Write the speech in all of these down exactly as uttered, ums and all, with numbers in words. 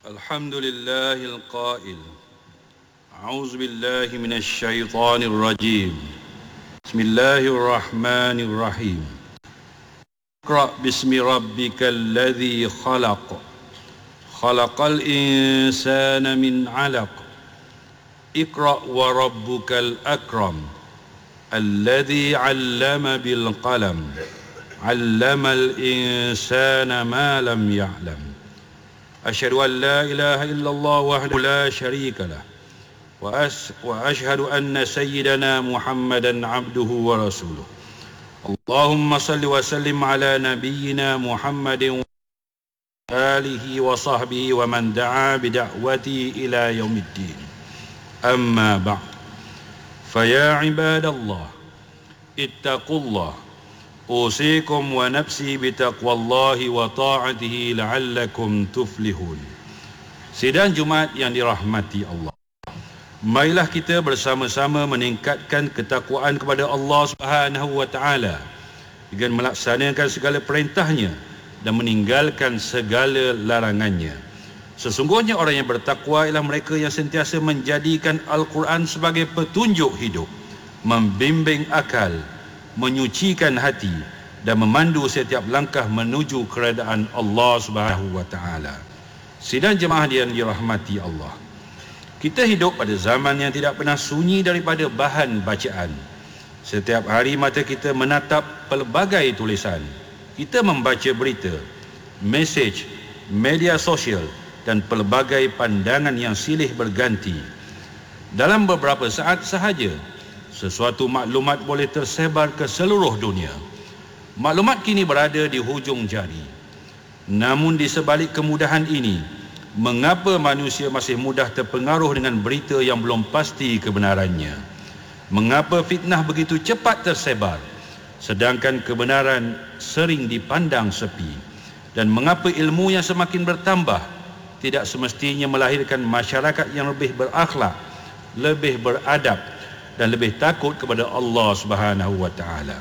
الحمد لله القائل أعوذ بالله من الشيطان الرجيم بسم الله الرحمن الرحيم اقرأ باسم ربك الذي خلق خلق الإنسان من علق اقرأ وربك الأكرم الذي علم بالقلم علم الإنسان ما لم يعلم أشهد أن لا إله إلا الله وحده لا شريك له وأشهد أن سيدنا محمدا عبده ورسوله اللهم صل وسلم على نبينا محمد وآله وصحبه ومن دعا بدعوته إلى يوم الدين أما بعد فيا عباد الله اتقوا الله أوصيكم ونفسي بتقوى الله وطاعته لعلكم تفلحون. Sidang Jumaat yang dirahmati Allah, marilah kita bersama-sama meningkatkan ketakwaan kepada Allah Subhanahu wa taala dengan melaksanakan segala perintahnya dan meninggalkan segala larangannya. Sesungguhnya orang yang bertakwa ialah mereka yang sentiasa menjadikan Al-Quran sebagai petunjuk hidup, membimbing akal, menyucikan hati dan memandu setiap langkah menuju keredaan Allah Subhanahu wa taala. Sidang jemaah yang dirahmati Allah, kita hidup pada zaman yang tidak pernah sunyi daripada bahan bacaan. Setiap hari mata kita menatap pelbagai tulisan. Kita membaca berita, mesej, media sosial dan pelbagai pandangan yang silih berganti. Dalam beberapa saat sahaja, sesuatu maklumat boleh tersebar ke seluruh dunia. Maklumat kini berada di hujung jari. Namun di sebalik kemudahan ini, mengapa manusia masih mudah terpengaruh dengan berita yang belum pasti kebenarannya? Mengapa fitnah begitu cepat tersebar, sedangkan kebenaran sering dipandang sepi? Dan mengapa ilmu yang semakin bertambah tidak semestinya melahirkan masyarakat yang lebih berakhlak, lebih beradab dan lebih takut kepada Allah Subhanahu wa taala?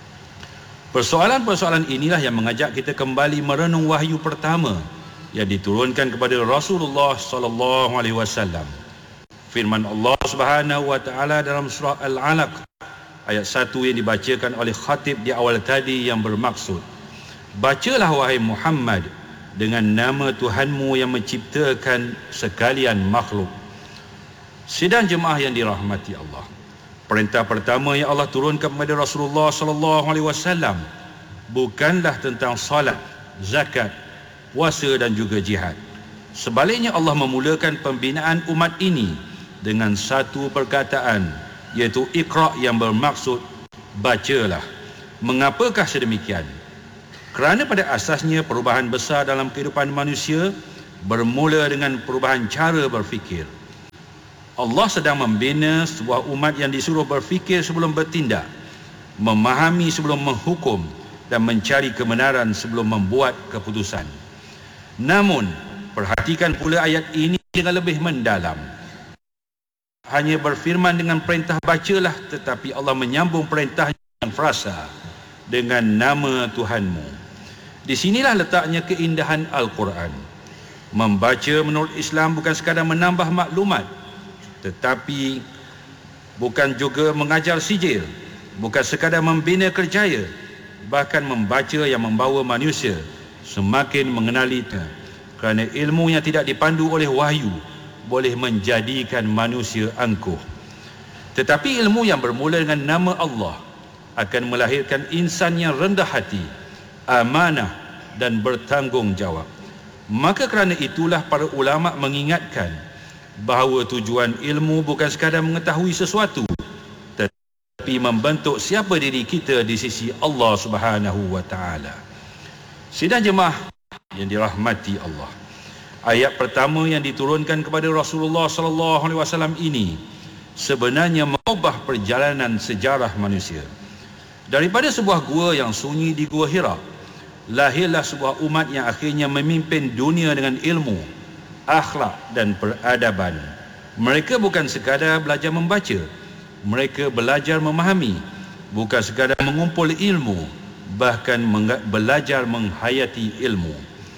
Persoalan-persoalan inilah yang mengajak kita kembali merenung wahyu pertama yang diturunkan kepada Rasulullah sallallahu alaihi wasallam. Firman Allah Subhanahu wa taala dalam surah Al-Alaq ayat satu yang dibacakan oleh khatib di awal tadi yang bermaksud, bacalah wahai Muhammad dengan nama Tuhanmu yang menciptakan sekalian makhluk. Sidang jemaah yang dirahmati Allah, perintah pertama yang Allah turunkan kepada Rasulullah sallallahu alaihi wasallam bukanlah tentang salat, zakat, puasa dan juga jihad. Sebaliknya Allah memulakan pembinaan umat ini dengan satu perkataan, iaitu Iqra, yang bermaksud bacalah. Mengapakah sedemikian? Kerana pada asasnya perubahan besar dalam kehidupan manusia bermula dengan perubahan cara berfikir. Allah sedang membina sebuah umat yang disuruh berfikir sebelum bertindak, memahami sebelum menghukum dan mencari kebenaran sebelum membuat keputusan. Namun, perhatikan pula ayat ini dengan lebih mendalam. Hanya berfirman dengan perintah bacalah, tetapi Allah menyambung perintahnya dengan frasa, dengan nama Tuhanmu. Di sinilah letaknya keindahan Al-Quran. Membaca menurut Islam bukan sekadar menambah maklumat, tetapi bukan juga mengajar sijil, bukan sekadar membina kerjaya, bahkan membaca yang membawa manusia semakin mengenalinya. Kerana ilmu yang tidak dipandu oleh wahyu boleh menjadikan manusia angkuh. Tetapi ilmu yang bermula dengan nama Allah akan melahirkan insan yang rendah hati, amanah dan bertanggungjawab. Maka kerana itulah para ulama mengingatkan bahawa tujuan ilmu bukan sekadar mengetahui sesuatu, tetapi membentuk siapa diri kita di sisi Allah Subhanahu wa taala. Sidang jemaah yang dirahmati Allah, ayat pertama yang diturunkan kepada Rasulullah sallallahu alaihi wasallam ini sebenarnya mengubah perjalanan sejarah manusia. Daripada sebuah gua yang sunyi di Gua Hira, lahirlah sebuah umat yang akhirnya memimpin dunia dengan ilmu, akhlak dan peradaban. Mereka bukan sekadar belajar membaca, mereka belajar memahami. Bukan sekadar mengumpul ilmu, bahkan belajar menghayati ilmu.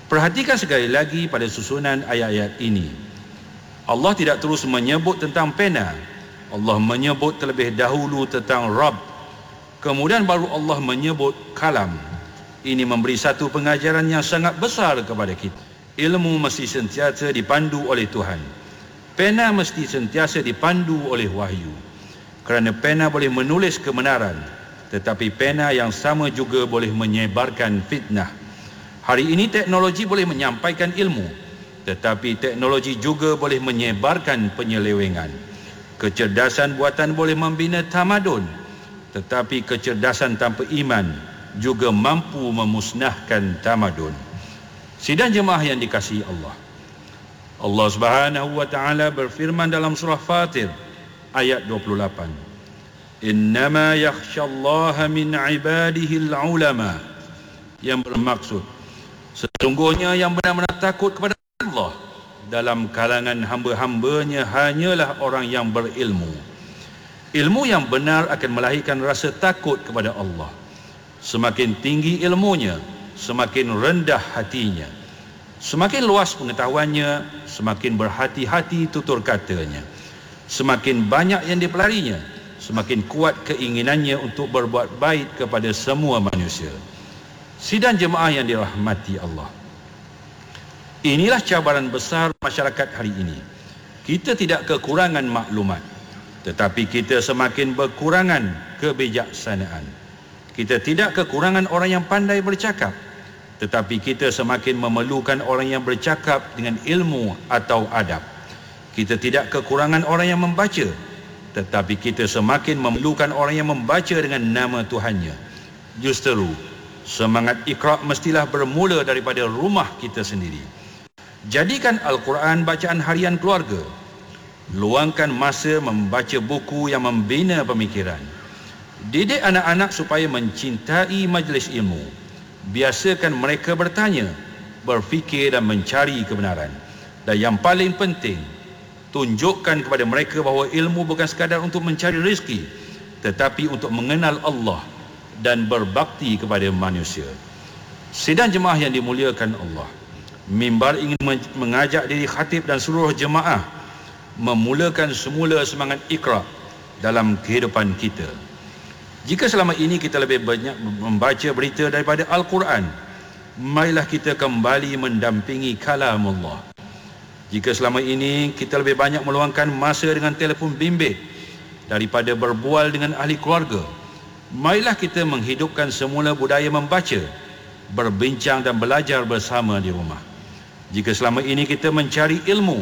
Perhatikan sekali lagi pada susunan ayat-ayat ini. Allah tidak terus menyebut tentang pena. Allah menyebut terlebih dahulu tentang Rabb. Kemudian baru Allah menyebut kalam. Ini memberi satu pengajaran yang sangat besar kepada kita. Ilmu mesti sentiasa dipandu oleh Tuhan. Pena mesti sentiasa dipandu oleh wahyu. Kerana pena boleh menulis kebenaran, tetapi pena yang sama juga boleh menyebarkan fitnah. Hari ini teknologi boleh menyampaikan ilmu, tetapi teknologi juga boleh menyebarkan penyelewengan. Kecerdasan buatan boleh membina tamadun, tetapi kecerdasan tanpa iman juga mampu memusnahkan tamadun. Sidang jemaah yang dikasihi Allah, Allah Subhanahu wa taala berfirman dalam surah Fatir ayat dua puluh lapan, innama yakhsyallaha min ibadihi al-ulama, yang bermaksud sesungguhnya yang benar-benar takut kepada Allah dalam kalangan hamba-hambanya hanyalah orang yang berilmu. Ilmu yang benar akan melahirkan rasa takut kepada Allah. Semakin tinggi ilmunya, semakin rendah hatinya. Semakin luas pengetahuannya, semakin berhati-hati tutur katanya. Semakin banyak yang dipelarinya, semakin kuat keinginannya untuk berbuat baik kepada semua manusia. Sidang jemaah yang dirahmati Allah, inilah cabaran besar masyarakat hari ini. Kita tidak kekurangan maklumat, tetapi kita semakin berkurangan kebijaksanaan. Kita tidak kekurangan orang yang pandai bercakap, tetapi kita semakin memerlukan orang yang bercakap dengan ilmu atau adab. Kita tidak kekurangan orang yang membaca, tetapi kita semakin memerlukan orang yang membaca dengan nama Tuhannya. Justeru, semangat Iqra' mestilah bermula daripada rumah kita sendiri. Jadikan Al-Quran bacaan harian keluarga. Luangkan masa membaca buku yang membina pemikiran. Didik anak-anak supaya mencintai majlis ilmu. Biasakan mereka bertanya, berfikir dan mencari kebenaran. Dan yang paling penting, tunjukkan kepada mereka bahawa ilmu bukan sekadar untuk mencari rezeki, tetapi untuk mengenal Allah dan berbakti kepada manusia. Sidang jemaah yang dimuliakan Allah, mimbar ingin mengajak diri khatib dan seluruh jemaah memulakan semula semangat Iqra' dalam kehidupan kita. Jika selama ini kita lebih banyak membaca berita daripada Al-Quran, marilah kita kembali mendampingi kalamullah. Jika selama ini kita lebih banyak meluangkan masa dengan telefon bimbit daripada berbual dengan ahli keluarga, marilah kita menghidupkan semula budaya membaca, berbincang dan belajar bersama di rumah. Jika selama ini kita mencari ilmu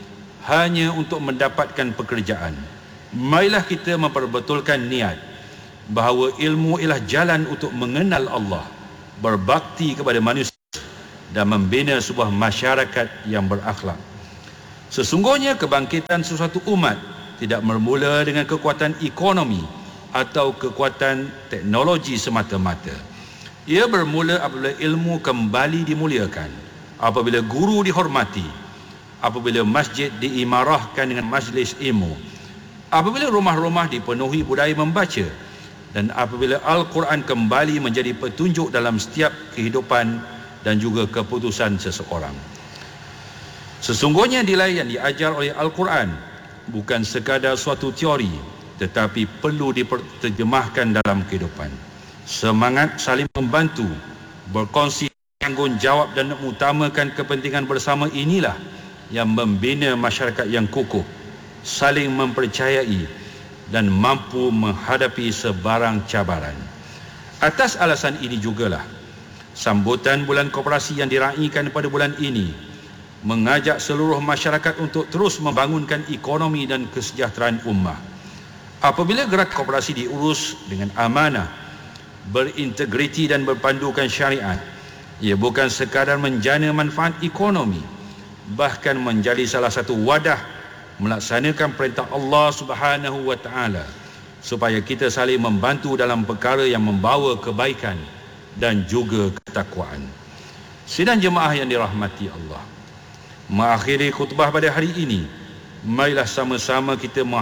hanya untuk mendapatkan pekerjaan, marilah kita memperbetulkan niat bahawa ilmu ialah jalan untuk mengenal Allah, berbakti kepada manusia dan membina sebuah masyarakat yang berakhlak. Sesungguhnya kebangkitan sesuatu umat tidak bermula dengan kekuatan ekonomi atau kekuatan teknologi semata-mata. Ia bermula apabila ilmu kembali dimuliakan, apabila guru dihormati, apabila masjid diimarahkan dengan majlis ilmu, apabila rumah-rumah dipenuhi budaya membaca, dan apabila Al-Quran kembali menjadi petunjuk dalam setiap kehidupan dan juga keputusan seseorang. Sesungguhnya nilai yang diajar oleh Al-Quran bukan sekadar suatu teori, tetapi perlu diterjemahkan dalam kehidupan. Semangat saling membantu, berkongsi tanggungjawab dan mengutamakan kepentingan bersama inilah yang membina masyarakat yang kukuh, saling mempercayai dan mampu menghadapi sebarang cabaran. Atas alasan ini jugalah sambutan bulan koperasi yang diraikan pada bulan ini mengajak seluruh masyarakat untuk terus membangunkan ekonomi dan kesejahteraan ummah. Apabila gerak koperasi diurus dengan amanah, berintegriti dan berpandukan syariat, ia bukan sekadar menjana manfaat ekonomi, bahkan menjadi salah satu wadah melaksanakan perintah Allah Subhanahu wa taala supaya kita saling membantu dalam perkara yang membawa kebaikan dan juga ketakwaan. Sidang jemaah yang dirahmati Allah, mengakhiri khutbah pada hari ini, marilah sama-sama kita menghayati tiga pengajaran penting. Yang pertama,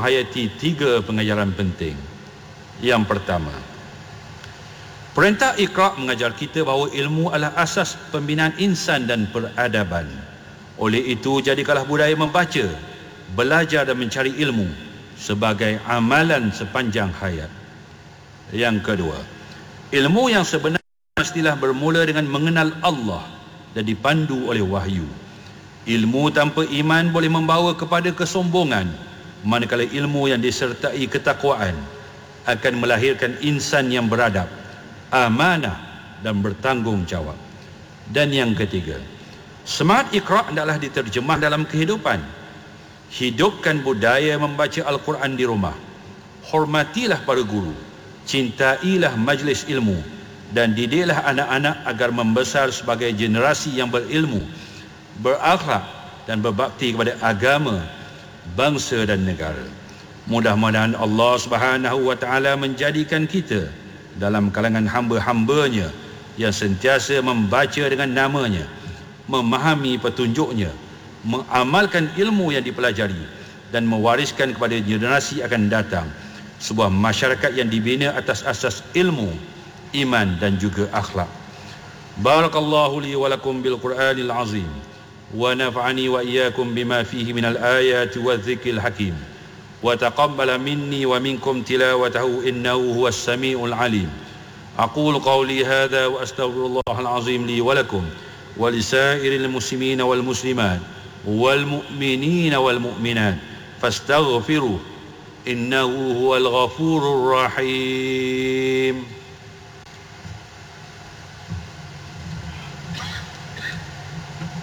Perintah Iqra' mengajar kita bahawa ilmu adalah asas pembinaan insan dan peradaban. Oleh itu, jadikanlah budaya membaca, belajar dan mencari ilmu sebagai amalan sepanjang hayat. Yang kedua, ilmu yang sebenar mestilah bermula dengan mengenal Allah dan dipandu oleh wahyu. Ilmu tanpa iman boleh membawa kepada kesombongan, manakala ilmu yang disertai ketakwaan akan melahirkan insan yang beradab, amanah dan bertanggungjawab. Dan yang ketiga, semangat Iqra' hendaklah diterjemah dalam kehidupan. Hidupkan budaya membaca Al-Quran di rumah. Hormatilah para guru, cintailah majlis ilmu, dan didiklah anak-anak agar membesar sebagai generasi yang berilmu, berakhlak dan berbakti kepada agama, bangsa dan negara. Mudah-mudahan Allah Subhanahu wa taala menjadikan kita dalam kalangan hamba-hambanya yang sentiasa membaca dengan namanya, memahami petunjuknya, mengamalkan ilmu yang dipelajari dan mewariskan kepada generasi akan datang sebuah masyarakat yang dibina atas asas ilmu, iman dan juga akhlak. Barakallahu li wa lakum bil Qur'anil azim wa nafa'ani wa iyyakum bima fihi minal ayati wadh-dhikril hakim wa taqabbala minni wa minkum tilawatahu innahu huwas samiul alim. Aqulu qawli hadha wa astaghfirullahal azim li wa lakum wa lisairil muslimina wal muslimat wal mu'minina wal mu'minat fastaghfiruh innahu huwal ghafurur rahim.